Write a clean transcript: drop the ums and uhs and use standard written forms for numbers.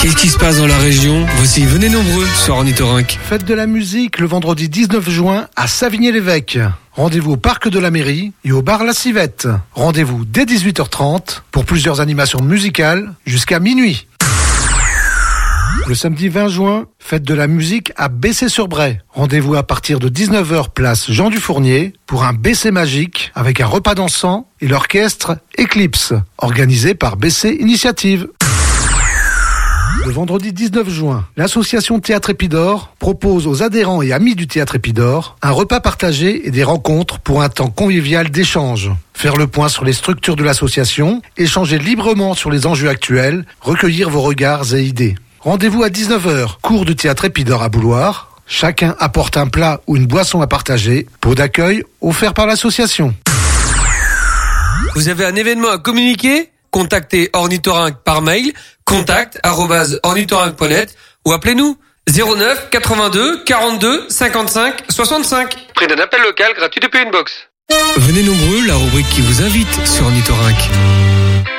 Qu'est-ce qui se passe dans la région? Voici Venez nombreux sur Ornithorynque. Fête de la musique le vendredi 19 juin à Savigny-l'Évêque. Rendez-vous au parc de la mairie et au bar La Civette. Rendez-vous dès 18h30 pour plusieurs animations musicales jusqu'à minuit. Le samedi 20 juin, fête de la musique à Bessay-sur-Bray. Rendez-vous à partir de 19h place Jean Dufournier pour un Bessay magique avec un repas dansant et l'orchestre Eclipse, organisé par Bessay Initiative. Le vendredi 19 juin, l'association Théâtre Épidore propose aux adhérents et amis du Théâtre Épidore un repas partagé et des rencontres pour un temps convivial d'échange. Faire le point sur les structures de l'association, échanger librement sur les enjeux actuels, recueillir vos regards et idées. Rendez-vous à 19h, cours du Théâtre Épidore à Bouloir. Chacun apporte un plat ou une boisson à partager. Pot d'accueil offert par l'association. Vous avez un événement à communiquer? Contactez Ornithorynque par mail, contact@ornithorynque.net ou appelez-nous 09 82 42 55 65. Prix d'un appel local gratuit depuis une box. Venez nombreux, la rubrique qui vous invite sur Ornithorynque.